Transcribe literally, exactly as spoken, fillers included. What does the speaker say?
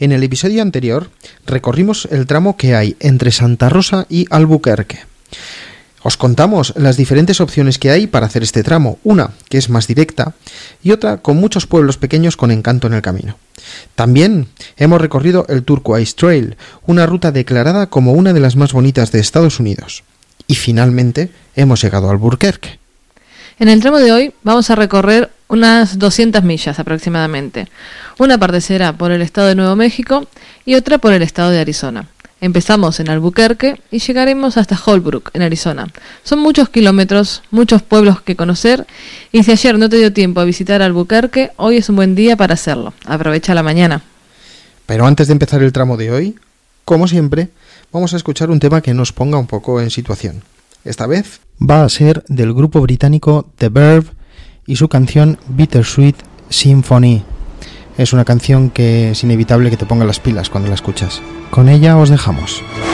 En el episodio anterior recorrimos el tramo que hay entre Santa Rosa y Albuquerque. Os contamos las diferentes opciones que hay para hacer este tramo, una que es más directa y otra con muchos pueblos pequeños con encanto en el camino. También hemos recorrido el Turquoise Trail, una ruta declarada como una de las más bonitas de Estados Unidos. Y finalmente hemos llegado a Albuquerque. En el tramo de hoy vamos a recorrer unas doscientas millas aproximadamente. Una parte será por el estado de Nuevo México y otra por el estado de Arizona. Empezamos en Albuquerque y llegaremos hasta Holbrook, en Arizona. Son muchos kilómetros, muchos pueblos que conocer, y si ayer no te dio tiempo a visitar Albuquerque, hoy es un buen día para hacerlo. Aprovecha la mañana. Pero antes de empezar el tramo de hoy, como siempre, vamos a escuchar un tema que nos ponga un poco en situación. Esta vez va a ser del grupo británico The Verve y su canción Bittersweet Symphony. Es una canción que es inevitable que te ponga las pilas cuando la escuchas. Con ella os dejamos.